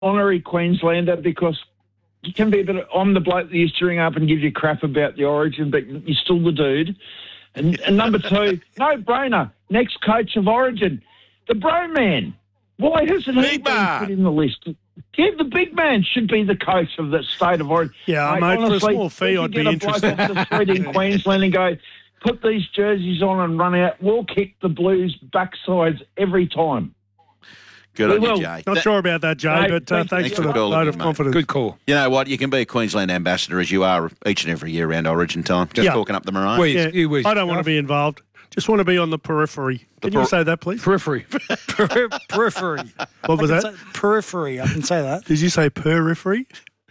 honorary Queenslander because you can be a bit of, I'm the bloke that used to ring up and give you crap about the Origin, but you're still the dude. And number two, no-brainer, next coach of Origin, the Bro Man. Why hasn't he been put in the list? Yeah, the big man should be the coach of the state of Origin. Yeah, mate, honestly, for a small fee, I'd be interested. Get a bloke off the street in Queensland and go, put these jerseys on and run out. We'll kick the Blues' backsides every time. Good on you, Jay. Not sure about that, Jay, but thanks for the vote of confidence. Good call. You know what? You can be a Queensland ambassador as you are each and every year around Origin time. Just talking up the Maroons. I don't want to be involved. Just want to be on the periphery. Can you say that, please? Periphery. Periphery. What was that? Periphery. I can say that. Did you say periphery?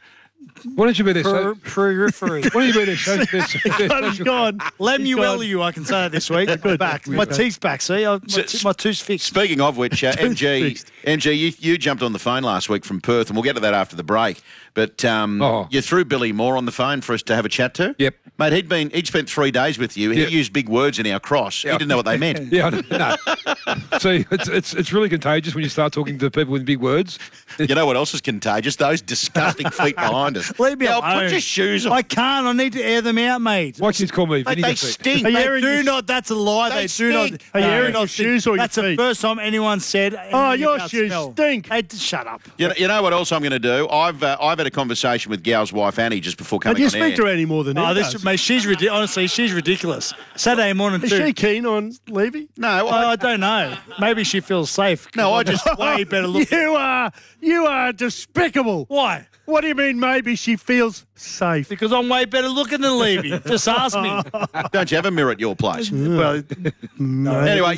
Why don't you be there? Periphery. Why don't you be there? God. Lemuelu, I can say that this week. Good. Back. My teeth's back, see? My tooth's fixed. Speaking of which, MG, you jumped on the phone last week from Perth, and we'll get to that after the break. But you threw Billy Moore on the phone for us to have a chat to. Yep. Mate, he'd spent 3 days with you. He used big words in our cross. He didn't know what they meant. No. See, it's really contagious when you start talking to people with big words. You know what else is contagious? Those disgusting feet behind us. Leave me alone. Put your shoes on. I can't. I need to air them out, mate. Why don't you call me? Mate, they stink. They do not. That's a lie. They do not. Are you airing your shoes or your feet? That's the first time anyone said. Oh, your shoes stink. Hey, shut up. You know what else I'm going to do? I've had a conversation with Gal's wife Annie just before coming on air. You speak to Annie more than mate, she's ridiculous. Honestly, she's ridiculous. Saturday morning, Is she keen on leaving? No, I don't know. Maybe she feels safe. No, I just way better look. You are despicable. Why? What do you mean? Maybe she feels safe because I'm way better looking than Levy. Just ask me. Don't you have a mirror at your place? Well, no. Anyway,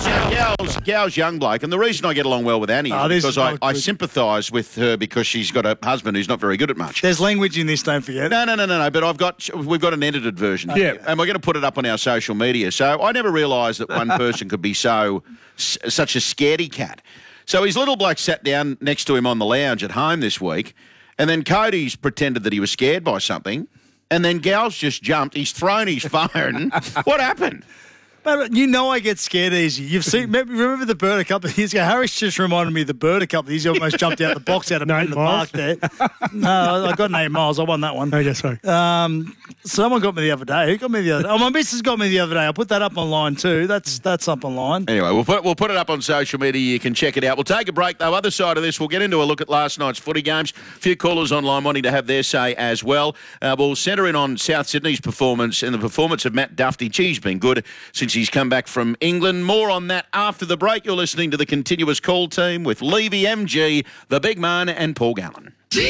Gal's young bloke, and the reason I get along well with Annie is because I sympathise with her because she's got a husband who's not very good at much. There's language in this, don't forget. No. But we've got an edited version. Yeah, and we're going to put it up on our social media. So I never realised that one person could be such a scaredy cat. So his little bloke sat down next to him on the lounge at home this week. And then Cody's pretended that he was scared by something. And then Gal's just jumped. He's thrown his phone. What happened? But you know I get scared easy. You've seen. Remember the bird a couple of years ago? Harris just reminded me of the bird a couple of years ago. He almost jumped out the box out of the park there. No, I got 8 miles. I won that one. Okay, sorry. Someone got me the other day. Who got me the other day? Oh, my missus got me the other day. I'll put that up online too. That's up online. Anyway, we'll put it up on social media. You can check it out. We'll take a break, though. Other side of this, we'll get into a look at last night's footy games. A few callers online wanting to have their say as well. We'll centre in on South Sydney's performance and the performance of Matt Duffy. He's been good since he's come back from England. More on that after the break. You're listening to the Continuous Call Team with Levy, MG, the Big Man and Paul Gallen.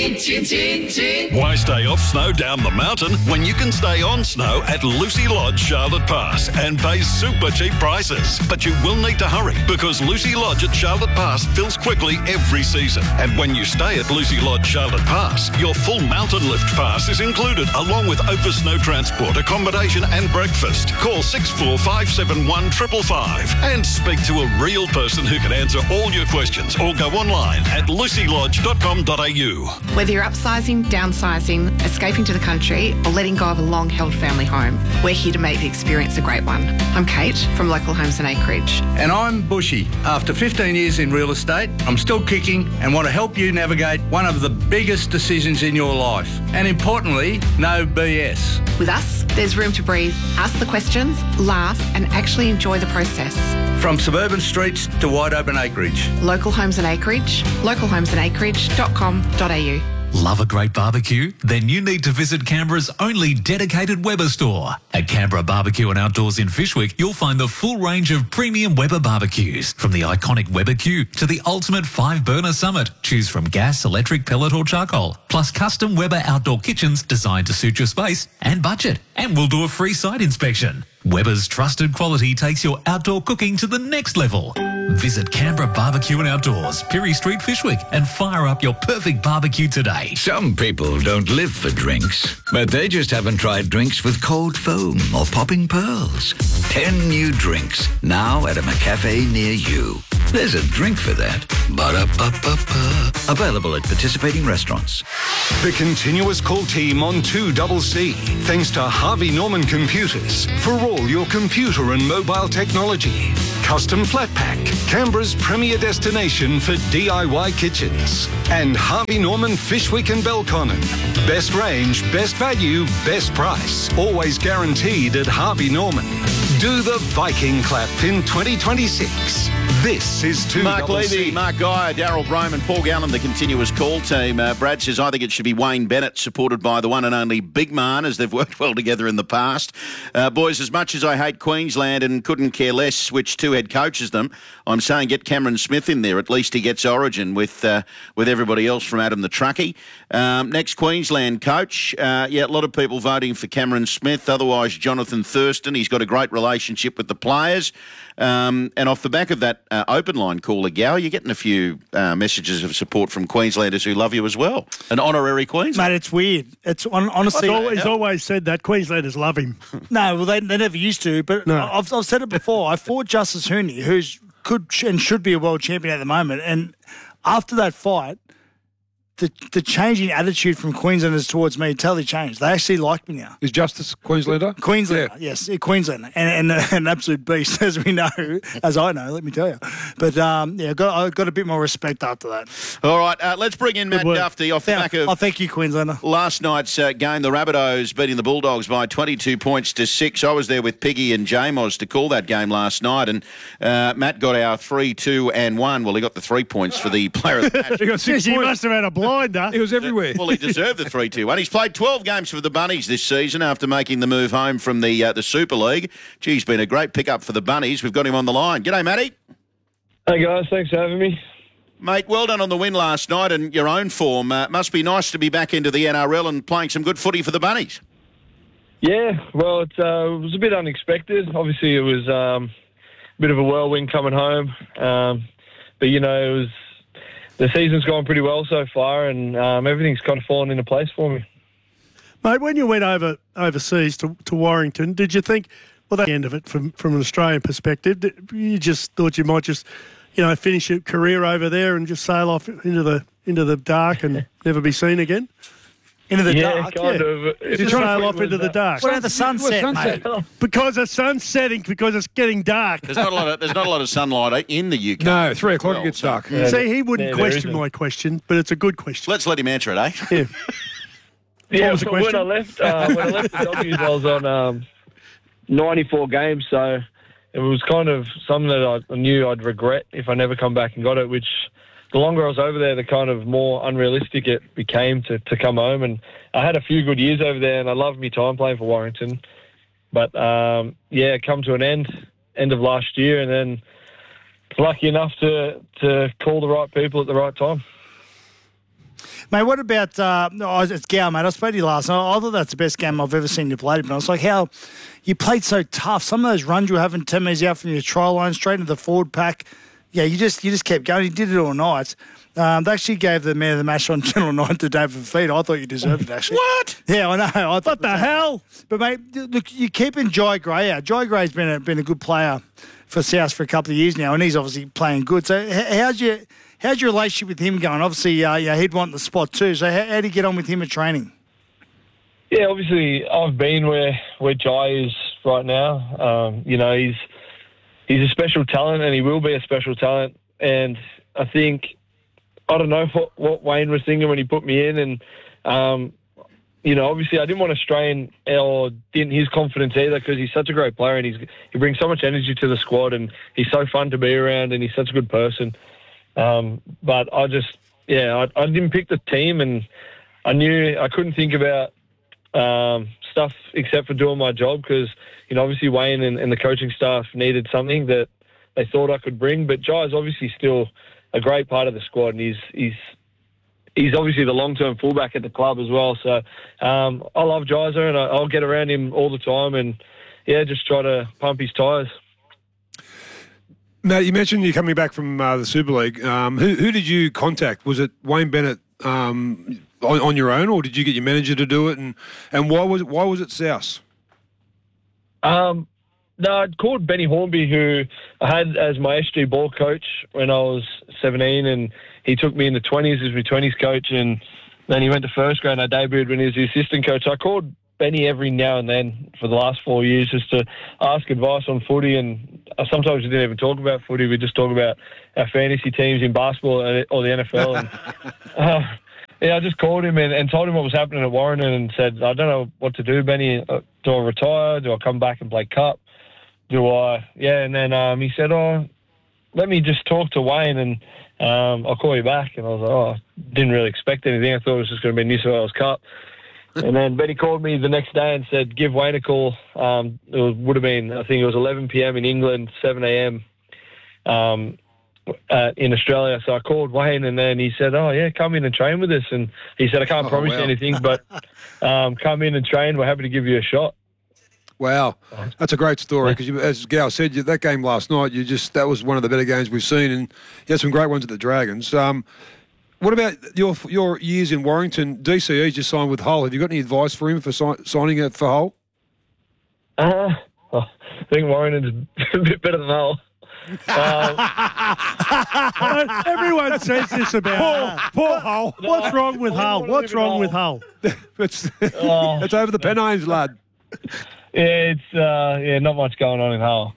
Why stay off snow down the mountain when you can stay on snow at Lucy Lodge, Charlotte Pass and pay super cheap prices? But you will need to hurry because Lucy Lodge at Charlotte Pass fills quickly every season. And when you stay at Lucy Lodge, Charlotte Pass, your full mountain lift pass is included along with over snow transport, accommodation and breakfast. Call 6457 555 and speak to a real person who can answer all your questions or go online at lucylodge.com.au. Whether you're upsizing, downsizing, escaping to the country, or letting go of a long-held family home, we're here to make the experience a great one. I'm Kate from Local Homes and Acreage. And I'm Bushy. After 15 years in real estate, I'm still kicking and want to help you navigate one of the biggest decisions in your life. And importantly, no BS. With us, there's room to breathe, ask the questions, laugh, and actually enjoy the process. From suburban streets to wide open acreage. Local Homes and Acreage, localhomesandacreage.com.au. Love a great barbecue? Then you need to visit Canberra's only dedicated Weber store. At Canberra Barbecue and Outdoors in Fyshwick, you'll find the full range of premium Weber barbecues. From the iconic Weber Q to the ultimate 5-burner Summit. Choose from gas, electric, pellet or charcoal. Plus custom Weber outdoor kitchens designed to suit your space and budget. And we'll do a free site inspection. Weber's trusted quality takes your outdoor cooking to the next level. Visit Canberra Barbecue and Outdoors, Pirie Street, Fyshwick, and fire up your perfect barbecue today. Some people don't live for drinks, but they just haven't tried drinks with cold foam or popping pearls. 10 new drinks now at a McCafe near you. There's a drink for that. Ba-da-ba-ba-ba. Available at participating restaurants. The continuous call team on 2CC. Thanks to Harvey Norman Computers for all your computer and mobile technology. Custom Flat Pack, Canberra's premier destination for DIY kitchens. And Harvey Norman Fishwick and Belconnen. Best range, best value, best price. Always guaranteed at Harvey Norman. Do the Viking clap in 2026. This is 2CC. Mark Levy, Mark Geyer, Daryl Broman, Paul Gallen, the continuous call team. Brad says, I think it should be Wayne Bennett, supported by the one and only Big Man, as they've worked well together in the past. Boys, as much as I hate Queensland and couldn't care less which two head coaches them, I'm saying get Cameron Smith in there. At least he gets Origin with everybody else from Adam the Truckee. Next Queensland coach, a lot of people voting for Cameron Smith. Otherwise, Jonathan Thurston. He's got a great relationship with the players. And off the back of that open line caller, Gow, you're getting a few messages of support from Queenslanders who love you as well. An honorary Queensland. Mate, it's weird. It's honestly... He's always said that. Queenslanders love him. No, well, they never used to. But No. I've said it before. I fought Justice Hooney, who's could and should be a world champion at the moment. And after that fight, the changing attitude from Queenslanders towards me totally changed. They actually like me now. Is Justice Queenslander? Queenslander, yes, Queenslander, and an absolute beast, as we know, as I know. Let me tell you. But I got a bit more respect after that. All right, let's bring in Matt Duffy off the back of thank you, Queenslander. Last night's game. The Rabbitohs beating the Bulldogs by 22 points to 6. I was there with Piggy and Jamos to call that game last night, and Matt got our 3-2 and 1. Well, he got the 3 points for the player of the match. He got 6 He points. must have had a blinder. He was everywhere. Well, he deserved the 3-2-1. He's played 12 games for the Bunnies this season after making the move home from the Super League. Geez, been a great pickup for the Bunnies. We've got him on the line. G'day, Matty. Hey, guys. Thanks for having me. Mate, well done on the win last night and your own form. Must be nice to be back into the NRL and playing some good footy for the Bunnies. Yeah, well, it was a bit unexpected. Obviously, it was a bit of a whirlwind coming home. But, it was... The season's gone pretty well so far, and everything's kind of fallen into place for me. Mate, when you went overseas to Warrington, did you think, well, that's the end of it from an Australian perspective? You just thought you might just, finish your career over there and just sail off into the dark and never be seen again? Into the dark? Kind of. You sail off into the dark. What about the sunset, mate? Because the sun's setting, because it's getting dark. There's not a lot of sunlight in the UK. No, 3 o'clock it gets dark. Yeah, See, he wouldn't there question isn't. my question, but it's a good question. Let's let him answer it, eh? Yeah. Yeah, was the when question? I left the Doggies, I was on 94 games, so it was kind of something that I knew I'd regret if I never come back and got it, which the longer I was over there, the kind of more unrealistic it became to come home. And I had a few good years over there, and I loved my time playing for Warrington. But, it come to an end of last year, and then lucky enough to call the right people at the right time. Mate, what about, it's Gow, mate. I spoke to you last night. I thought that's the best game I've ever seen you play. But I was like, how you played so tough. Some of those runs you were having 10 metres out from your try line, straight into the forward pack. Yeah, you just kept going. You did it all night. They actually gave the man of the match on Channel 9 to David Feet. I thought you deserved it, actually. What? Yeah, I know. What the hell? But, mate, look, you're keeping Jai Gray out. Jai Gray's been a good player for South for a couple of years now, and he's obviously playing good. So how's your relationship with him going? Obviously, he'd want the spot too. So how do you get on with him at training? Yeah, obviously, I've been where Jai is right now. He's a special talent, and he will be a special talent. And I think, I don't know what Wayne was thinking when he put me in. And, obviously I didn't want to strain or dent his confidence either, because he's such a great player and he brings so much energy to the squad, and he's so fun to be around, and he's such a good person. But I just, I didn't pick the team, and I knew I couldn't think about stuff except for doing my job, because, obviously Wayne and the coaching staff needed something that they thought I could bring. But Jai's obviously still a great part of the squad, and he's obviously the long-term fullback at the club as well. So I love Jaiza, and I'll get around him all the time and, just try to pump his tyres. Matt, you mentioned you're coming back from the Super League. Who did you contact? Was it Wayne Bennett on your own, or did you get your manager to do it? And why was it South? No, I'd called Benny Hornby, who I had as my SG ball coach when I was 17, and he took me in the 20s as my 20s coach, and then he went to first grade and I debuted when he was the assistant coach. So I called Benny every now and then for the last 4 years just to ask advice on footy, and sometimes we didn't even talk about footy. We just talk about our fantasy teams in basketball or the NFL. And, I just called him and told him what was happening at Warrington and said, I don't know what to do, Benny. Do I retire? Do I come back and play cup? Do I? Yeah, and then he said, let me just talk to Wayne and I'll call you back. And I was like, didn't really expect anything. I thought it was just going to be New South Wales Cup. And then Benny called me the next day and said, give Wayne a call. Would have been, I think it was 11 p.m. in England, 7 a.m. In Australia. So I called Wayne and then he said, come in and train with us. And he said, I can't promise you anything, but come in and train. We're happy to give you a shot. Wow, that's a great story because, as Gal said, that game last night, that was one of the better games we've seen, and you had some great ones at the Dragons. What about your years in Warrington? DCE just signed with Hull. Have you got any advice for him for signing it for Hull? I think Warrington's a bit better than Hull. Everyone says this about poor Hull. What's wrong with Hull? What's wrong with Hull? It's over the Pennines, lad. Yeah, it's not much going on in Hull.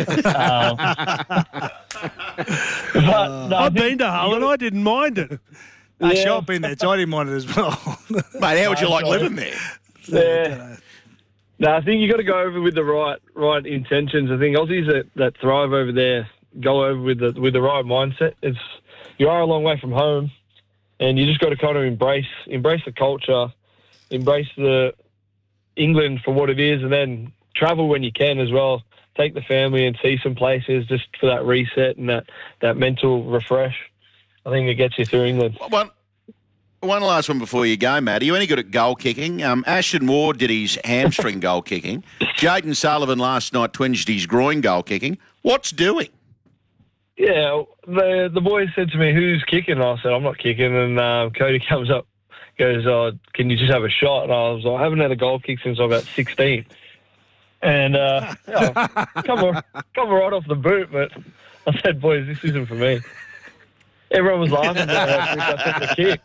I've been to Hull and I didn't mind it. Actually, I've been there. I didn't mind it as well. Mate, how would you like living there? Yeah. No, I think you got to go over with the right intentions. I think Aussies that thrive over there go over with the right mindset. You are a long way from home, and you just got to kind of embrace the culture, embrace the England for what it is, and then travel when you can as well. Take the family and see some places just for that reset and that mental refresh. I think it gets you through England. One last one before you go, Matt. Are you any good at goal kicking? Ashton Moore did his hamstring goal kicking. Jaden Sullivan last night twinged his groin goal kicking. What's doing? Yeah, the boys said to me, who's kicking? And I said, I'm not kicking. And Cody comes up, goes, can you just have a shot? And I was like, I haven't had a goal kick since I was about 16. And come right off the boot. But I said, boys, this isn't for me. Everyone was laughing at I took the kick.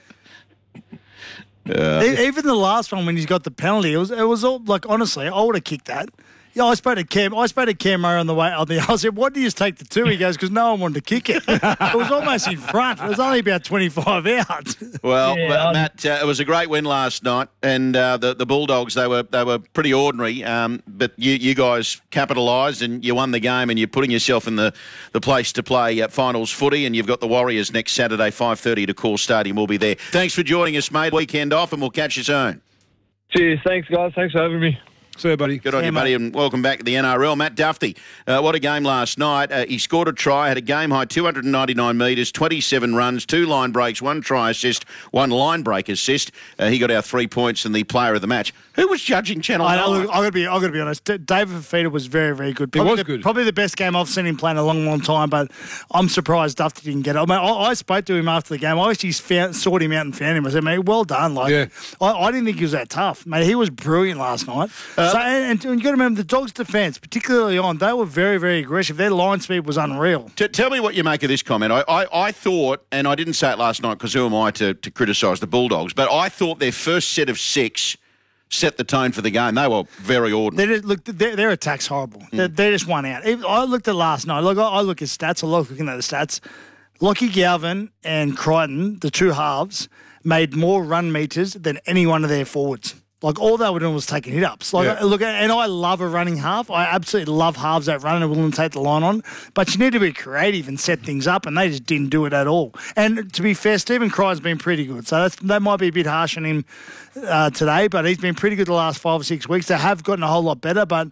Even the last one when he's got the penalty, it was all like, honestly, I would have kicked that. Yeah, I spoke to Cam Murray on the way up there. I said, "Why did you just take the two?" He goes, "Because no one wanted to kick it." It was almost in front. It was only about 25 out. Well, Matt, it was a great win last night, and the Bulldogs they were pretty ordinary, but you guys capitalised and you won the game, and you're putting yourself in the place to play finals footy, and you've got the Warriors next Saturday 5:30 to Core Stadium. We'll be there. Thanks for joining us, mate. Weekend off, and we'll catch you soon. Cheers, thanks guys. Thanks for having me. See you, buddy. Good on you, buddy, and welcome back to the NRL. Matt Duffy, what a game last night. He scored a try, had a game-high 299 metres, 27 runs, 2 line breaks, 1 try assist, 1 line break assist. He got our 3 points and the player of the match. Who was judging Channel 9? I've got to be honest. David Fifita was very, very good. Good. Probably the best game I've seen him play in a long, long time, but I'm surprised Duffy didn't get it. I mean, I spoke to him after the game. I actually sought him out and found him. I said, mate, well done. I didn't think he was that tough. Mate, he was brilliant last night. And you got to remember, the Dogs' defence, particularly on, they were very, very aggressive. Their line speed was unreal. Tell me what you make of this comment. I thought, and I didn't say it last night because who am I to criticise the Bulldogs, but I thought their first set of 6 set the tone for the game. They were very ordinary. Their attack's horrible. They just won out. I looked at last night. I look at stats. I love looking at the stats. Lockie Galvin and Crichton, the 2 halves, made more run metres than any one of their forwards. Like, all they were doing was taking hit-ups. Look, and I love a running half. I absolutely love halves that run and are willing to take the line on. But you need to be creative and set things up, and they just didn't do it at all. And to be fair, Stephen Crichton's been pretty good. So that might be a bit harsh on him today, but he's been pretty good the last 5 or 6 weeks. They have gotten a whole lot better, but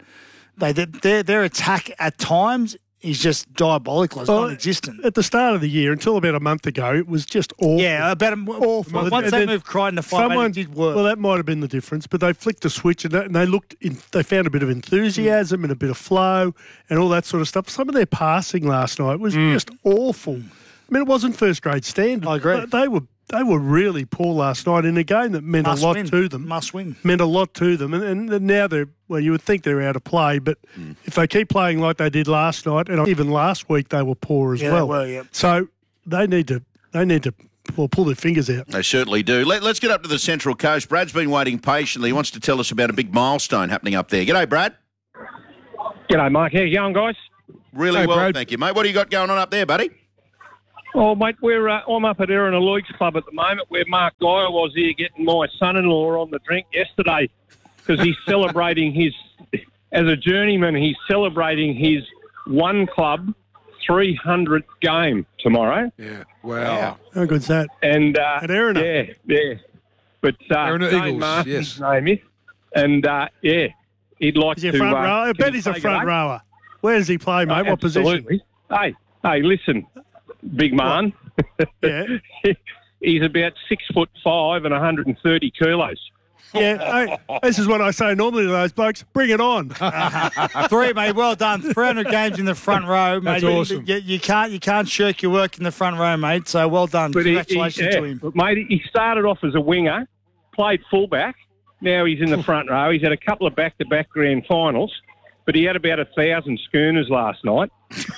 their attack at times is just diabolical. It's non-existent. At the start of the year, until about a month ago, it was just awful. Yeah, awful. Once they moved Crichton to 5, it did work. Well, that might have been the difference, but they flicked a switch and they found a bit of enthusiasm and a bit of flow and all that sort of stuff. Some of their passing last night was just awful. I mean, it wasn't first-grade standard. I agree. They were they were really poor last night in a game that meant Must a lot win. to them. Must win. Meant a lot to them. And now you would think they're out of play, but if they keep playing like they did last night, and even last week they were poor as well. They were, yeah. So they need to pull their fingers out. They certainly do. Let's get up to the Central Coast. Brad's been waiting patiently. He wants to tell us about a big milestone happening up there. G'day, Brad. G'day, Mark. How you going, guys? Really Hey, well, Brad. thank you, mate. What do you got going on up there, buddy? Oh, mate, I'm up at Erin Lloyd's Club at the moment, where Mark Dyer was here getting my son-in-law on the drink yesterday, because he's celebrating as a journeyman, he's celebrating his one club 300th game tomorrow. Yeah. Wow. How good's that? And At Erina. Yeah. But Erina Dane Eagles, Martin's yes. name is, and he'd like Is he a to. front rower? I can bet you he's a say front g'day? rower. Where does he play, mate? What position? Absolutely. Hey, listen, big man. Yeah. He's about 6'5" and 130 kilos. Yeah, this is what I say normally to those blokes. Bring it on. 3, mate. Well done. 300 games in the front row, mate. That's awesome. You can't shirk your work in the front row, mate. So well done. Congratulations to him. But mate, he started off as a winger, played fullback. Now he's in the front row. He's had a couple of back-to-back grand finals, but he had about 1,000 schooners last night.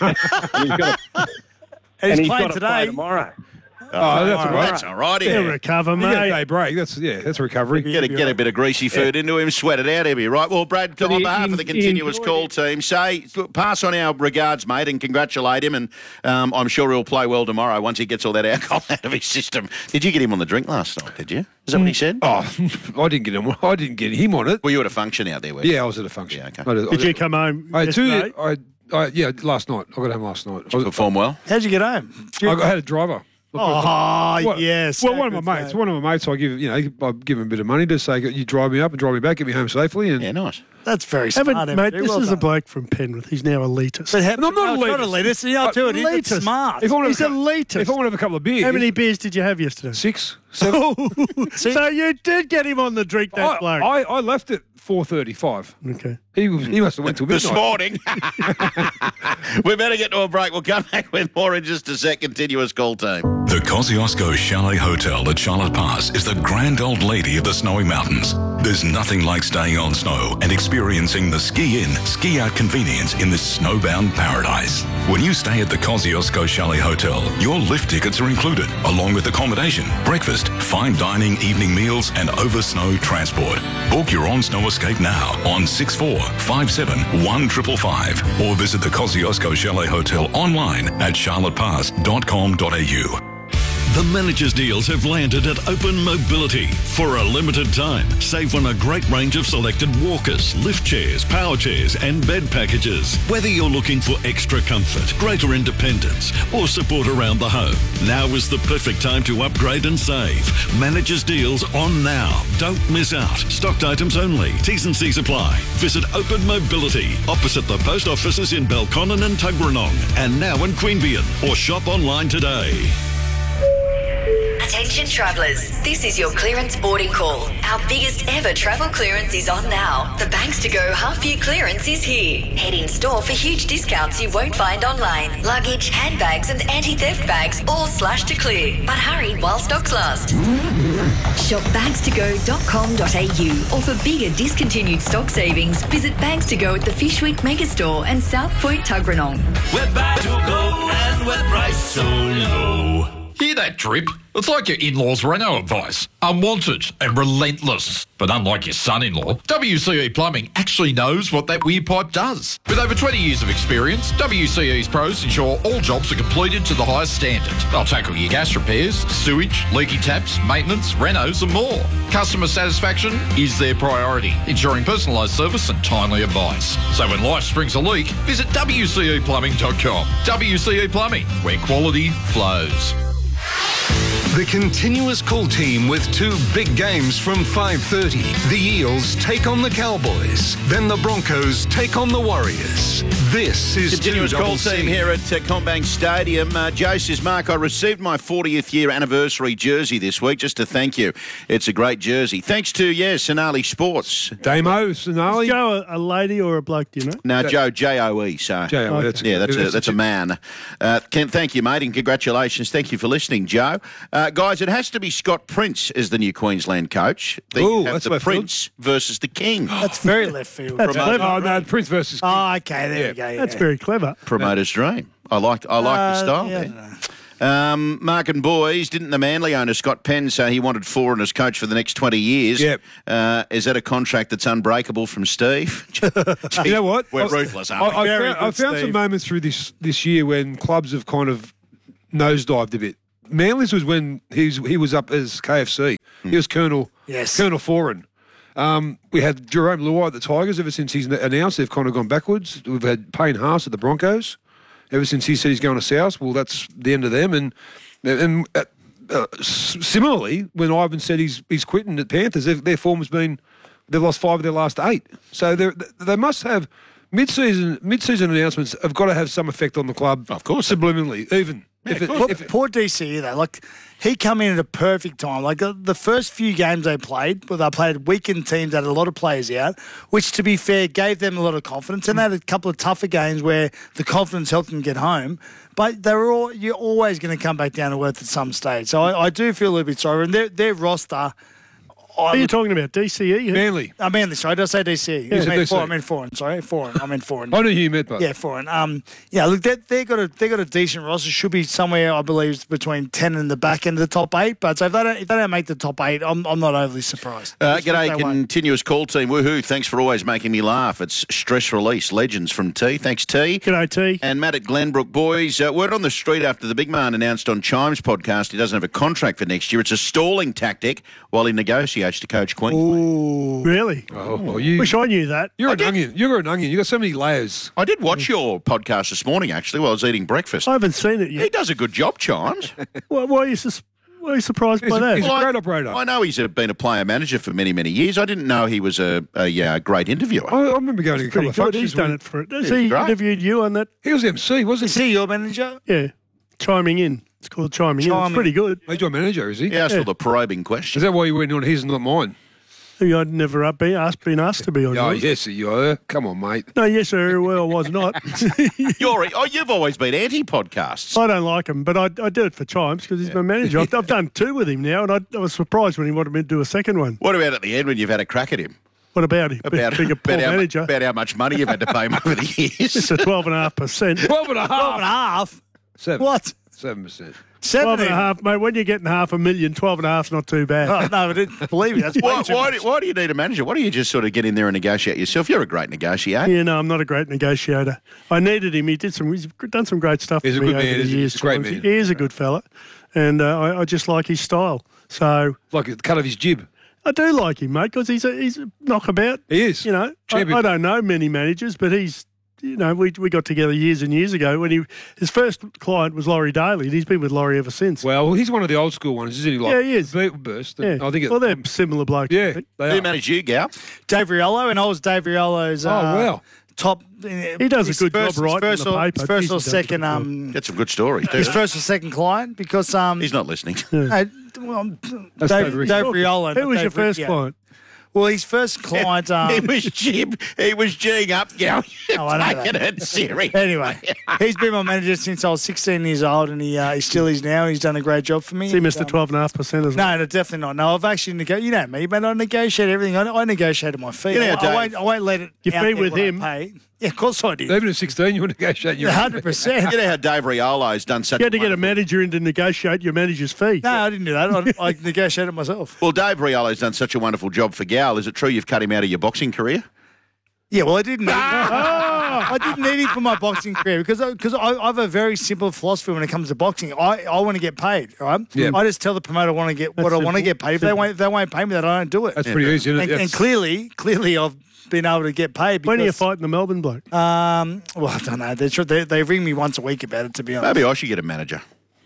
and he's got to play tomorrow. Oh, that's all right. That's all right. He'll Yeah. recover, You get a mate. day break. That's recovery. Get a bit of greasy food into him, sweat it out, he'll be right. Well, Brad, on behalf of the continuous call team, pass on our regards, mate, and congratulate him. And I'm sure he'll play well tomorrow once he gets all that alcohol out of his system. Did you get him on the drink last night? Did you? Is that what he said? Oh, I didn't get him on it. Well, you were at a function out there, weren't you? Yeah, I was at a function. Yeah, okay. Did you come home I had yesterday? yeah, last night. I got home last night. Perform well? How'd you get home? I had a driver. Oh, yes. Well, one of my mates. I give him a bit of money to say, you drive me up and drive me back, get me home safely. And Yeah, nice. That's very smart. Mate, Very this well is a done. bloke from Penrith. He's now elitist. But I'm not not elitist. I'll do it. He's Elitist. smart. if I want He's to elitist. if I want to have a couple of beers, How many beers did you have yesterday? 6, 7. So you did get him on the drink, that bloke. I left at 4:35. Okay. He must have went till midnight. This morning. We better get to a break. We'll come back with more in just a sec. Continuous call team. The Kosciuszko Chalet Hotel at Charlotte Pass is the grand old lady of the snowy mountains. There's nothing like staying on snow and experiencing the ski-in, ski-out convenience in this snowbound paradise. When you stay at the Kosciuszko Chalet Hotel, your lift tickets are included, along with accommodation, breakfast, fine dining, evening meals, and over-snow transport. Book your on-snow escape now on 6457-1555 or visit the Kosciuszko Chalet Hotel online at charlottepass.com.au. The managers' deals have landed at Open Mobility. For a limited time, save on a great range of selected walkers, lift chairs, power chairs and bed packages. Whether you're looking for extra comfort, greater independence or support around the home, now is the perfect time to upgrade and save. Managers' deals on now. Don't miss out. Stocked items only. T's and C's apply. Visit Open Mobility opposite the post offices in Belconnen and Tuggeranong and now in Queanbeyan, or shop online today. Attention travellers, this is your clearance boarding call. Our biggest ever travel clearance is on now. The Banks to Go half-year clearance is here. Head in store for huge discounts you won't find online. Luggage, handbags and anti-theft bags all slashed to clear. But hurry while stocks last. Shop bankstogo.com.au or for bigger discontinued stock savings, visit Banks to Go at the Fishwick Megastore and South Point Tuggeranong. We're back to go and we're priced so low. Hear that drip? It's like your in-laws' Renault advice. Unwanted and relentless. But unlike your son-in-law, WCE Plumbing actually knows what that weird pipe does. With over 20 years of experience, WCE's pros ensure all jobs are completed to the highest standard. They'll tackle your gas repairs, sewage, leaky taps, maintenance, renos and more. Customer satisfaction is their priority, ensuring personalised service and timely advice. So when life springs a leak, visit WCEplumbing.com. WCE Plumbing, where quality flows. The continuous call team with 2 big games from 5:30. The Eels take on the Cowboys. Then the Broncos take on the Warriors. This is Continuous call 2CC. team here at Combank Stadium. Joe says, Mark, I received my 40th year anniversary jersey this week just to thank you. It's a great jersey. Thanks to, Sonali Sports. Damo, Sonali. Joe, a lady or a bloke, do you know? No, Joe, J-O-E. So. J-O-E, that's a man. Thank you, mate, and congratulations. Thank you for listening, Joe. Guys, it has to be Scott Prince as the new Queensland coach. Ooh, Have that's the left field. Prince versus the King. That's very left field. That's Promoted. clever. Oh, no, Prince versus King. Oh, okay, there you go. Yeah. That's very clever. Promoter's dream. I like the style yeah, I there. don't know. Mark and boys, didn't the Manly owner Scott Penn say he wanted Foran as coach for the next 20 years? Yep. Is that a contract that's unbreakable from Steve? You know what? We're ruthless, aren't we? I found some moments through this year when clubs have kind of nosedived a bit. Manly's was when he was up as KFC. He was Colonel Foran. We had Jerome Luai at the Tigers. Ever since he's announced, they've kind of gone backwards. We've had Payne Haas at the Broncos. Ever since he said he's going to South, well, that's the end of them. And similarly, when Ivan said he's quitting at Panthers, their form has been they've lost 5 of their last 8. So they must have mid-season announcements have got to have some effect on the club. Of course, subliminally, even. Poor DCE though, like he come in at a perfect time. Like the first few games they played, well, they played weakened teams that had a lot of players out, which to be fair gave them a lot of confidence. And they had a couple of tougher games where the confidence helped them get home. But you're always going to come back down to earth at some stage. So I do feel a little bit sorry. And their roster. Are you talking about DCE? Manly. Manly, sorry. Did I say DCE? Yeah, I meant Foran. Sorry, Foran. I meant Foran. I knew you meant, but yeah, Foran. Yeah, look, they got a decent roster. Should be somewhere, I believe, between 10 and the back end of the top 8. But so if they don't make the top 8, I'm not overly surprised. G'day, continuous call team. Woohoo! Thanks for always making me laugh. It's Stress Release Legends from T. Thanks, T. G'day, T. And Matt at Glenbrook. Boys, word on the street after the big man announced on Chimes podcast he doesn't have a contract for next year. It's a stalling tactic while he negotiates to coach Queensland. Ooh. Really? Oh, you wish I knew that. You're an onion. You're an onion. You got so many layers. I did watch your podcast this morning, actually, while I was eating breakfast. I haven't seen it yet. He does a good job, Chimes. Why are you surprised by that? He's a great operator. I know he's been a player manager for many, many years. I didn't know he was a great interviewer. I remember going to a couple of functions. He's done it for it. Has he interviewed you on that? He was MC, wasn't he? Is he your manager? Yeah. Chiming in. It's called chiming in. It's pretty good. He's your manager, is he? He asked all the probing questions. Is that why you went on his and not mine? I'd never been asked to be on Oh, yours. yes, you are. Come on, mate. No, yes, sir. Well, I was not. You've always been anti-podcasts. I don't like him, but I do it for Chimes because he's my manager. I've done 2 with him now, and I was surprised when he wanted me to do a second one. What about at the end when you've had a crack at him? What about him? About how much money you've had to pay him over the years. It's a 12.5%. 12.5? 7. What? 7%. 12.5, mate. When you're getting 500,000, 12.5 is not too bad. Oh, no, I didn't believe it. That's why do you need a manager? Why don't you just sort of get in there and negotiate yourself? You're a great negotiator. Yeah, no, I'm not a great negotiator. I needed him. He's done some great stuff He's for a me good over man, the isn't he? years. He's a great man. He is a good fella, and I just like his style. So like the cut of his jib. I do like him, mate, because he's a knockabout. He is. You know, I don't know many managers, but he's. You know, we got together years and years ago when his first client was Laurie Daly, and he's been with Laurie ever since. Well, he's one of the old school ones, isn't he? Like, yeah, he is. Burst. Yeah. I think they're similar blokes. Yeah, Who managed you, Gal? Dave Riolo, and I was Dave Riolo's top. He does a good job, right? His first or second. Get some good stories. His first or second client because he's not listening. Dave Riolo. Who was your first client? Well, his first client... he was G'ing up, Gal. I know Taking it serious. Anyway, he's been my manager since I was 16 years old, and he still is now. He's done a great job for me. Is he Mr. 12.5% as well? No, definitely not. No, I've actually negotiated. You know me, but I negotiate everything. I negotiated my fee. You know, I won't let it. You fee with him. Yeah, of course I did. Even at 16, you were negotiating your 100%. You know how Dave Riolo's done such. You had to get a manager in to negotiate your manager's fee. No, I didn't do that. I negotiated myself. Well, Dave Riolo's done such a wonderful job for Gal. Is it true you've cut him out of your boxing career? Yeah, well, I didn't need him. I didn't need him for my boxing career because I have a very simple philosophy when it comes to boxing. I want to get paid, right? Yeah. I just tell the promoter I want to get what I want to get paid. If they won't pay me that, I don't do it. That's pretty easy, isn't it? And clearly, I've been able to get paid. When are you fighting the Melbourne bloke? Well, I don't know. They ring me once a week about it, to be honest. Maybe I should get a manager.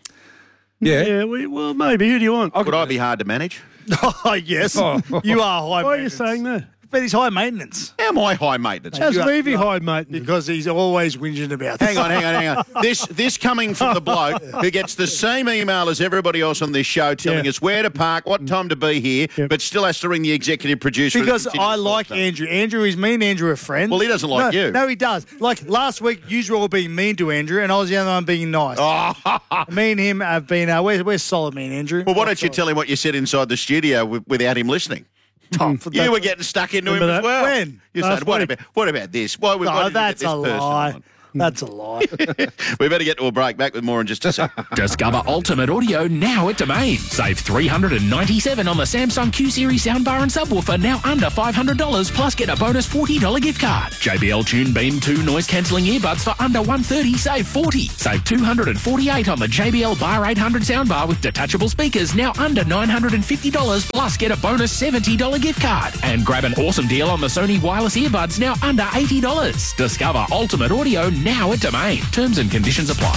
Yeah. Well, maybe. Who do you want? Would I be hard to manage? Oh, yes. You are high. Why are you saying that? but he's high maintenance. How am I high maintenance? How's Levy high maintenance? Because he's always whinging about this. Hang on. This coming from the bloke who gets the same email as everybody else on this show telling us where to park, what time to be here, but still has to ring the executive producer. Because I like Andrew. Andrew is me and Andrew are friends. Well, he doesn't like you. No, he does. Like last week, you were all being mean to Andrew, and I was the other one being nice. Me and him have been, we're solid, me and Andrew. Well, why don't you tell him what you said inside the studio without him listening? You were getting stuck into him as well. When? You said, what about this? Why did you get that's this a person lie. on? That's a lie. We better get to a break. Back with more in just a second. Discover Ultimate Audio now at Domain. Save $397 on the Samsung Q-Series soundbar and subwoofer, now under $500, plus get a bonus $40 gift card. JBL Tune Beam 2 noise-cancelling earbuds for under $130, save $40. Save $248 on the JBL Bar 800 soundbar with detachable speakers, now under $950, plus get a bonus $70 gift card. And grab an awesome deal on the Sony wireless earbuds, now under $80. Discover Ultimate Audio now at Domain. Terms and conditions apply.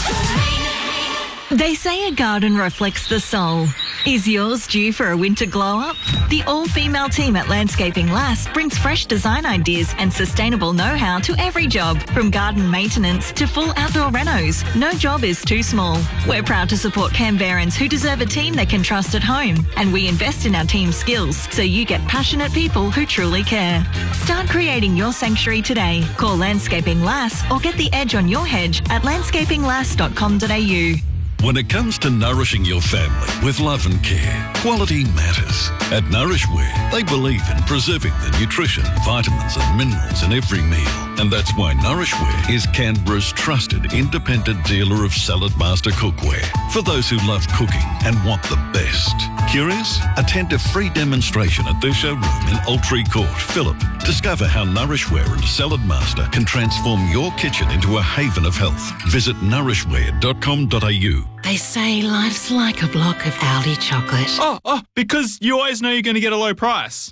They say a garden reflects the soul. Is yours due for a winter glow-up? The all-female team at Landscaping Lass brings fresh design ideas and sustainable know-how to every job, from garden maintenance to full outdoor renos. No job is too small. We're proud to support Canberrans who deserve a team they can trust at home, and we invest in our team's skills so you get passionate people who truly care. Start creating your sanctuary today. Call Landscaping Lass or get the edge on your hedge at landscapinglass.com.au. When it comes to nourishing your family with love and care, quality matters. At Nourishware, they believe in preserving the nutrition, vitamins and minerals in every meal. And that's why Nourishware is Canberra's trusted independent dealer of Salad Master cookware for those who love cooking and want the best. Curious? Attend a free demonstration at their showroom in Altree Court, Phillip. Discover how Nourishware and Salad Master can transform your kitchen into a haven of health. Visit nourishware.com.au. They say life's like a block of Aldi chocolate. Oh, because you always know you're going to get a low price.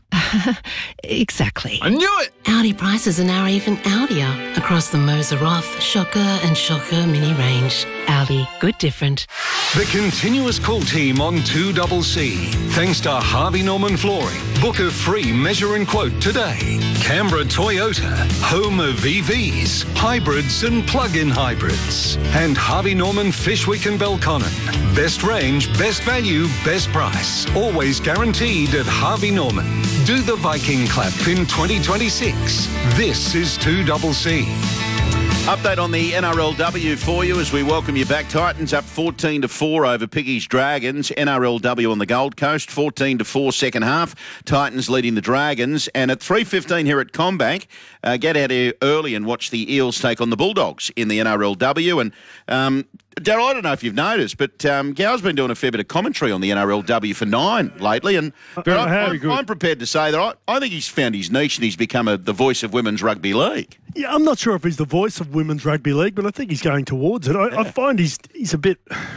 Exactly. I knew it! Aldi prices are now even Aldier across the Moser Roth, Shocker and Shocker mini range. Aldi, good different. The continuous call team on 2CC. Thanks to Harvey Norman Flooring. Book a free measure and quote today. Canberra Toyota, home of EVs, hybrids and plug-in hybrids. And Harvey Norman Fishwick and Belconnen. Best range, best value, best price. Always guaranteed at Harvey Norman. Do the Viking clap in 2026. This is 2CC. Update on the NRLW for you as we welcome you back. Titans up 14-4 over Piggies Dragons. NRLW on the Gold Coast, 14-4 second half. Titans leading the Dragons. And at 3:15 here at CommBank, get out here early and watch the Eels take on the Bulldogs in the NRLW. And Darryl, I don't know if you've noticed, but Gal's been doing a fair bit of commentary on the NRLW for Nine lately. And I'm prepared to say that I think he's found his niche and he's become the voice of women's rugby league. Yeah, I'm not sure if he's the voice of women's rugby league, but I think he's going towards it. I find he's a bit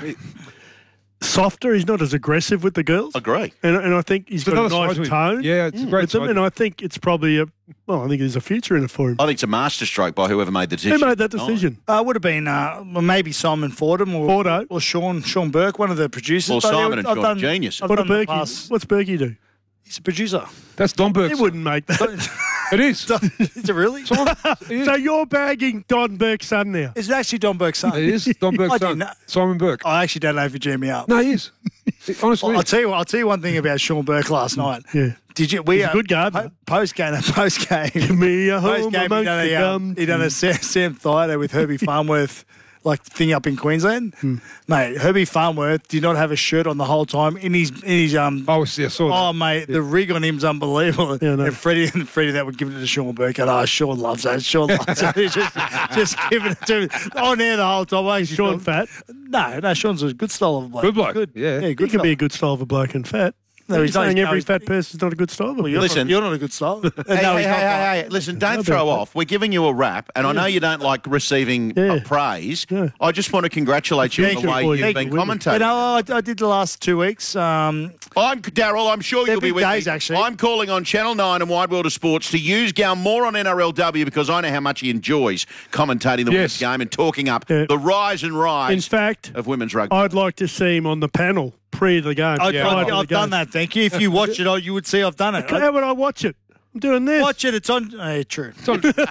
softer. He's not as aggressive with the girls. Agree. And I think he's got a nice tone. Yeah, it's a great them, and I think it's probably I think there's a future in it for him. I think it's a masterstroke by whoever made the decision. Who made that decision? Would have been maybe Simon Fordham or Sean Burke, one of the producers. Well, Simon and Sean, genius. What's Berkey do? He's a producer. That's Don Burke. He wouldn't make that. It is. Is it really? So you're bagging Don Burke's son now? Is it actually Don Burke's son? It is Don Burke's son. Simon Burke. I actually don't know if you jam me up. No, he is. Honestly, well, I'll tell you one thing about Sean Burke last night. Yeah. Did you? He's a good gardener. Post game. Give me a home amongst the gum. He done a Sam Thaiday with Herbie Farnworth. Like thing up in Queensland, mate. Herbie Farnworth did not have a shirt on the whole time. In his Oh, yeah, I saw that. Oh, mate, the rig on him's unbelievable. Yeah, no. And Freddie that would give it to Sean Burke. And Sean loves that. Sean loves it. just giving it to him on air the whole time. Sean fat? No, Sean's a good style of a bloke. Good bloke. Good. Yeah, good. He can be a good style of a bloke and fat. No, he's saying every fat person's not a good style. Well, you're not a good style. Hey, listen, don't throw off. We're giving you a rap, and I know you don't like receiving praise. Yeah. I just want to congratulate you on the way you've been commentating. I did the last 2 weeks. Daryl, I'm sure you'll be with me. Actually. I'm calling on Channel 9 and Wide World of Sports to use Gal more on NRLW because I know how much he enjoys commentating the women's game and talking up the rise and rise In fact, of women's rugby. I'd like to see him on the panel pre the game. I've done that, thank you. If you watch it, you would see I've done it. How would I watch it? I'm doing this. Watch it. It's on. True. It's on. Anyway,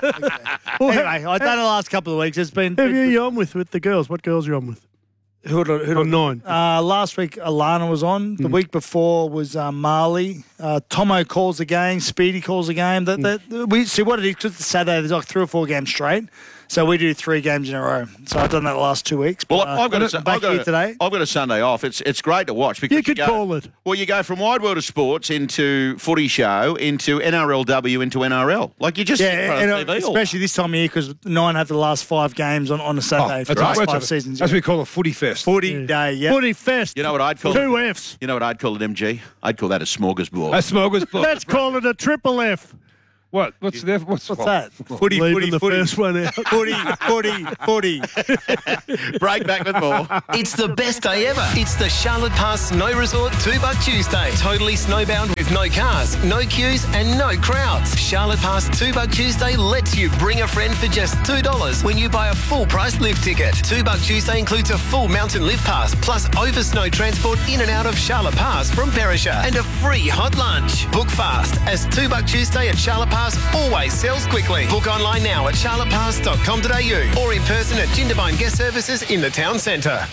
I've done it the last couple of weeks. It's been. Who are you on with the girls? What girls are you on with? Who on 9? Last week, Alana was on. The week before was Marley. Tomo calls the game. Speedy calls the game. We see what it is, because it's Saturday. There's like 3 or 4 games straight. So we do 3 games in a row. So I've done that the last 2 weeks. Well, I've got today. I've got a Sunday off. It's great to watch because you could call it. Well, you go from Wide World of Sports into Footy Show into NRLW into NRL. Like you just sit in front of TV especially this time of year, because 9 have the last 5 games on a Saturday for the last 5 seasons. As we call it, Footy Fest. Footy Day, yeah. Footy Fest. You know what I'd call 2 Fs. You know what I'd call it, MG? I'd call that a smorgasbord. A smorgasbord. Let's call it a triple F. What? What's that? Footy. First one out. Footy. Break back with more. It's the best day ever. It's the Charlotte Pass Snow Resort $2 Tuesday. Totally snowbound with no cars, no queues and no crowds. Charlotte Pass $2 Tuesday lets you bring a friend for just $2 when you buy a full price lift ticket. $2 Tuesday includes a full mountain lift pass plus over snow transport in and out of Charlotte Pass from Perisher and a free hot lunch. Book fast, as $2 Tuesday at Charlotte Pass always sells quickly. Book online now at charlottepass.com.au or in person at Jindabyne Guest Services in the town centre.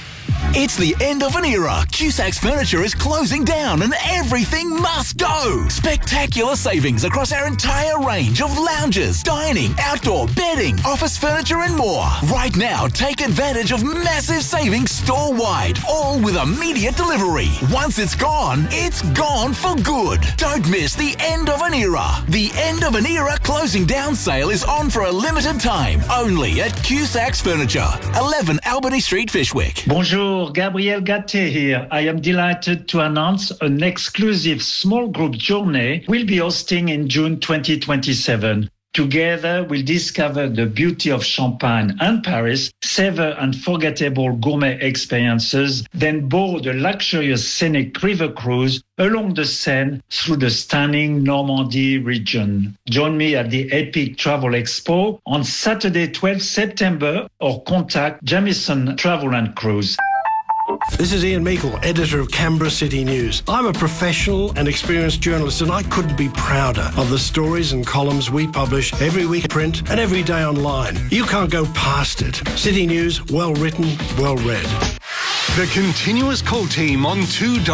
It's the end of an era. Cusacks Furniture is closing down and everything must go. Spectacular savings across our entire range of lounges, dining, outdoor, bedding, office furniture and more. Right now, take advantage of massive savings store-wide, all with immediate delivery. Once it's gone for good. Don't miss the end of an era. The end of an era closing down sale is on for a limited time, only at Cusacks Furniture, 11 Albany Street, Fishwick. Bonjour, Gabriel Gatté here. I am delighted to announce an exclusive small group journey we'll be hosting in June 2027. Together, we'll discover the beauty of Champagne and Paris, savor unforgettable gourmet experiences, then board a luxurious scenic river cruise along the Seine through the stunning Normandy region. Join me at the Epic Travel Expo on Saturday, 12 September, or contact Jamieson Travel and Cruise. This is Ian Meikle, editor of Canberra City News. I'm a professional and experienced journalist, and I couldn't be prouder of the stories and columns we publish every week in print and every day online. You can't go past it. City News, well written, well read. The continuous call team on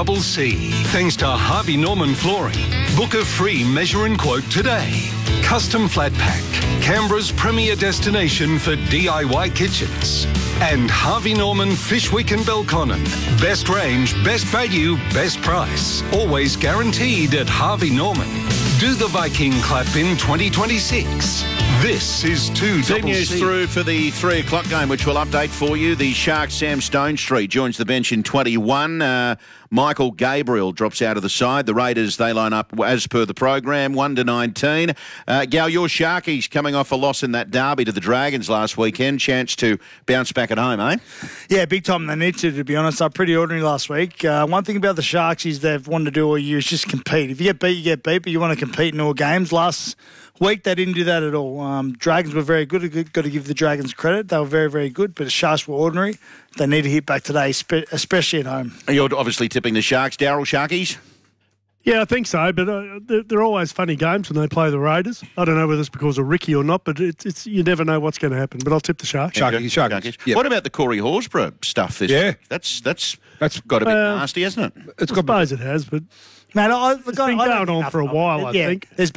2CC. Thanks to Harvey Norman Flooring. Book a free measure and quote today. Custom Flat Pack, Canberra's premier destination for DIY kitchens. And Harvey Norman Fishwick and Belconnen. Best range, best value, best price. Always guaranteed at Harvey Norman. Do the Viking clap in 2026. This is 2CC. Team news through for the 3 o'clock game, which we'll update for you. The Sharks' Sam Stone Street joins the bench in 21. Michael Gabriel drops out of the side. The Raiders, they line up as per the program, 1-19. Gal, your Sharkies coming off a loss in that derby to the Dragons last weekend. Chance to bounce back at home, eh? Yeah, big time. They need to be honest. They're pretty ordinary last week. One thing about the Sharks is they've wanted to do all year is just compete. If you get beat, you get beat, but you want to compete in all games. Last week, they didn't do that at all. Dragons were very good. Got to give the Dragons credit. They were very, very good, but the Sharks were ordinary. They need to hit back today, especially at home. You're obviously tipping the Sharks. Darryl, Sharkies? Yeah, I think so, but they're always funny games when they play the Raiders. I don't know whether it's because of Ricky or not, but it's you never know what's going to happen. But I'll tip the Sharks. Sharkies. Yep. What about the Corey Horsburgh stuff this week? That's got a bit nasty, hasn't it? I suppose it has, but... Man, it's been going on for a while, I think. He's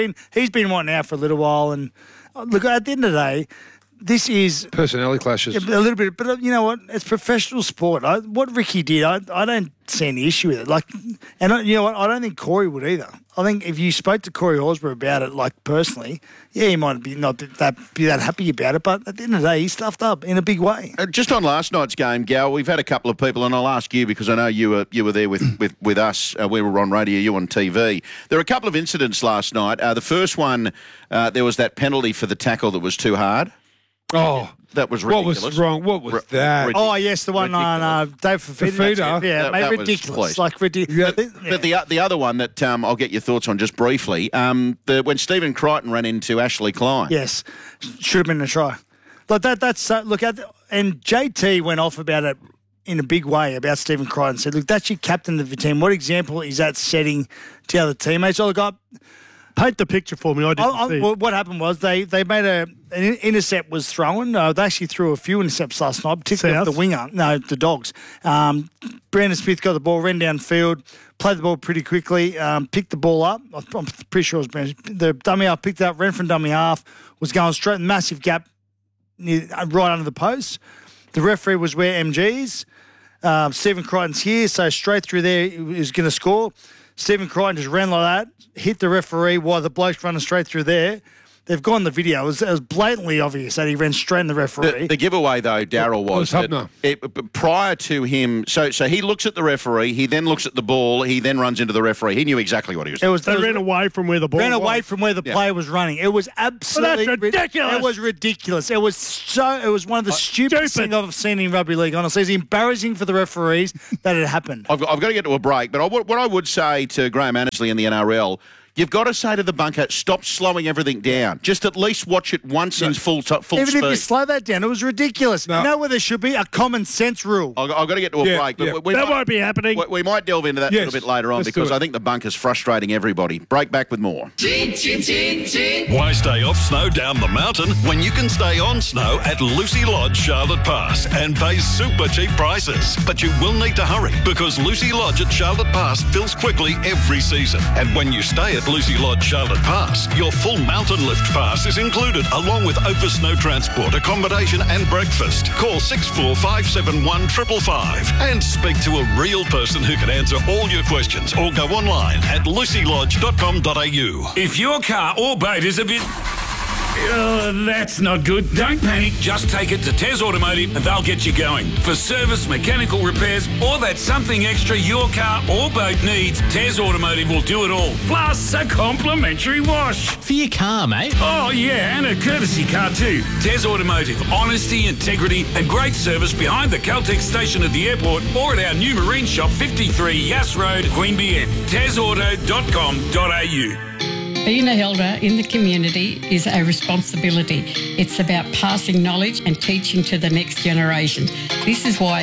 been wanting out for a little while, and look, at the end of the day, this is personality clashes a little bit, but you know what? It's professional sport. What Ricky did, I don't see any issue with it. You know what? I don't think Corey would either. I think if you spoke to Corey Horsburgh about it, personally, yeah, he might be not be that happy about it, but at the end of the day, he stuffed up in a big way. Just on last night's game, Gal, we've had a couple of people, and I'll ask you because I know you were there with us. We were on radio, you on TV. There were a couple of incidents last night. The first one, there was that penalty for the tackle that was too hard. Oh, that was ridiculous. What was wrong? What was that? Oh, yes, the one on Dave Fafita. Yeah, mate, ridiculous. Ridiculous. But the other one that I'll get your thoughts on just briefly, when Stephen Crichton ran into Ashley Klein. Yes, should have been a try. And JT went off about it in a big way about Stephen Crichton. Said, look, that's your captain of the team. What example is that setting to other teammates? Oh, look, Paint the picture for me. I didn't see. Well, what happened was they made an intercept was thrown. They actually threw a few intercepts last night, particularly the winger. No, the Dogs. Brandon Smith got the ball, ran downfield, played the ball pretty quickly, picked the ball up. I'm pretty sure it was Brandon. The dummy half picked it up, ran from dummy half, was going straight, massive gap right under the post. The referee was where MG's. Stephen Crichton's here, so straight through there, he was going to score. Stephen Crichton just ran like that, hit the referee while the bloke's running straight through there. They've gone the video. It was blatantly obvious that he ran straight in the referee. The giveaway, though, Daryl, was that prior to him, so he looks at the referee, he then looks at the ball, he then runs into the referee. He knew exactly what he was doing. They ran away from where the ball was. Ran away from where the player was running. It was absolutely that's ridiculous. It was ridiculous. It was one of the stupidest things I've seen in rugby league, honestly. It's embarrassing for the referees that it happened. I've got to get to a break, but what I would say to Graham Annesley in the NRL, you've got to say to the bunker, stop slowing everything down. Just at least watch it once in full speed. Even if you slow that down, it was ridiculous. No. You know where there should be a common sense rule. I've got to get to a break. But that won't be happening. We might delve into that a little bit later on because I think the bunker's frustrating everybody. Break back with more. Why stay off snow down the mountain when you can stay on snow at Lucy Lodge, Charlotte Pass and pay super cheap prices? But you will need to hurry because Lucy Lodge at Charlotte Pass fills quickly every season. And when you stay at Lucy Lodge, Charlotte Pass, your full mountain lift pass is included along with over snow transport, accommodation and breakfast. Call 64571 555 and speak to a real person who can answer all your questions or go online at lucylodge.com.au. If your car or boat is a bit... that's not good. Don't panic. Just take it to Tez Automotive and they'll get you going. For service, mechanical repairs, or that something extra your car or boat needs, Tez Automotive will do it all. Plus a complimentary wash. For your car, mate. Oh, yeah, and a courtesy car too. Tez Automotive. Honesty, integrity, and great service behind the Caltex station at the airport or at our new marine shop, 53 Yass Road, Queanbeyan. tezauto.com.au. Being an elder in the community is a responsibility. It's about passing knowledge and teaching to the next generation. This is why